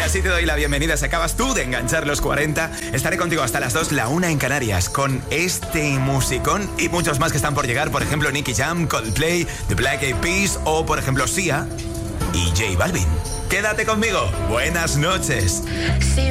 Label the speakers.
Speaker 1: así te doy la bienvenida. Si acabas tú de enganchar los 40, estaré contigo hasta las 2, la 1 en Canarias, con este musicón y muchos más que están por llegar. Por ejemplo, Nicky Jam, Coldplay, The Black Eyed Peas o, por ejemplo, Sia y J Balvin. Quédate conmigo. Buenas noches.
Speaker 2: See